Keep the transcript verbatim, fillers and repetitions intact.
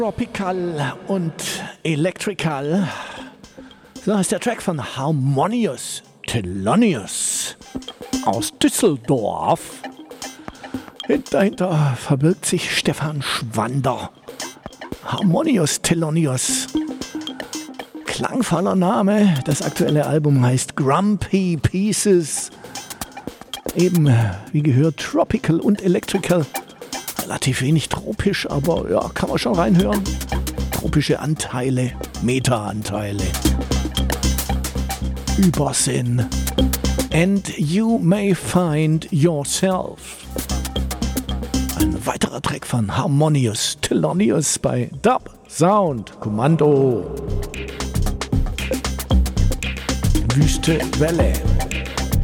Tropical und Electrical. So heißt der Track von Harmonious Thelonious aus Düsseldorf. Dahinter verbirgt sich Stefan Schwander. Harmonious Thelonious. Klangvoller Name. Das aktuelle Album heißt Grumpy Pieces. Eben, wie gehört, Tropical und Electrical. Relativ wenig tropisch, aber ja, kann man schon reinhören. Tropische Anteile, Meta-Anteile. Übersinn. And you may find yourself. Ein weiterer Track von Harmonious Thelonious bei Dub Sound Kommando. Wüste Welle.